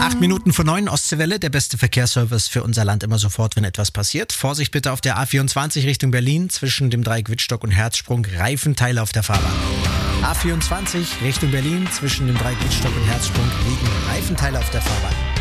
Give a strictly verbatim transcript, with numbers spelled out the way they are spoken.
Acht Minuten vor neun, Ostseewelle, der beste Verkehrsservice für unser Land immer sofort, wenn etwas passiert. Vorsicht bitte auf der A vierundzwanzig Richtung Berlin zwischen dem Dreieck Wittstock und Herzsprung. Reifenteile auf der Fahrbahn. A vierundzwanzig Richtung Berlin zwischen dem Dreieck Wittstock und Herzsprung liegen Reifenteile auf der Fahrbahn.